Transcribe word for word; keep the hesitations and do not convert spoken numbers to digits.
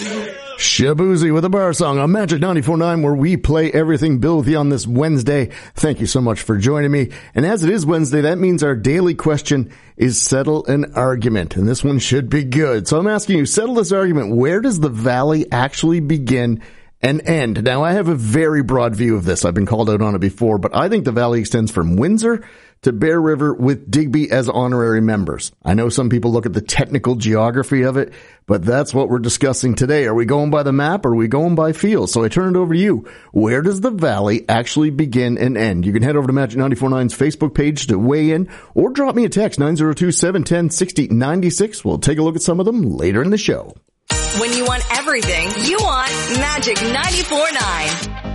Shabuzi with a bar song on Magic ninety-four point nine, where we play everything Bill with you on this Wednesday. Thank you so much for joining me. And as it is Wednesday, that means our daily question is settle an argument. And this one should be good. So I'm asking you, settle this argument. Where does the valley actually begin and end? Now, I have a very broad view of this. I've been called out on it before, but I think the valley extends from Windsor to Bear River with Digby as honorary members. I know some people look at the technical geography of it, but that's what we're discussing today. Are we going by the map or are we going by feel? So I turn it over to you. Where does the valley actually begin and end? You can head over to Magic ninety-four point nine's Facebook page to weigh in, or drop me a text, nine oh two, seven one oh, six oh nine six. We'll take a look at some of them later in the show. When you want everything, you want Magic ninety-four point nine.